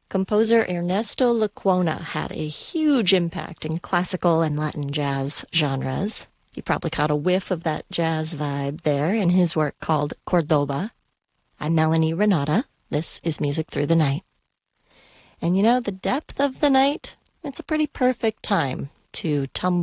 Composer Ernesto Lecuona had a huge impact in classical and Latin jazz genres. You probably caught a whiff of that jazz vibe there in his work called Cordoba. I'm Melanie Renata. This is Music Through the Night. And you know, the depth of the night, it's a pretty perfect time to tumble